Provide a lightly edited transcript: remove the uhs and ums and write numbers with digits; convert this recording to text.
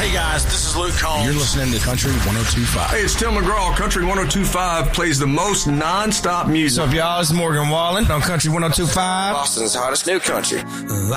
Hey guys, this is Luke Combs. You're listening to Country 102.5. Hey, it's Tim McGraw. Country 102.5 plays the most non-stop music. So, y'all, it's Morgan Wallen on Country 102.5. Boston's hottest new country.